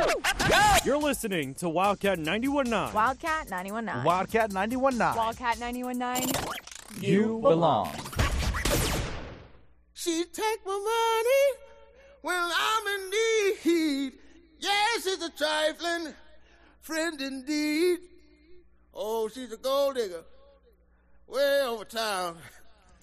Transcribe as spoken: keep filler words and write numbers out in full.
You're listening to Wildcat ninety-one point nine. Wildcat ninety-one point nine. Wildcat ninety-one point nine. Wildcat ninety-one point nine. You belong. She take my money when I'm in need. Yes, it's a trifling friend indeed. Oh, she's a gold digger way over town.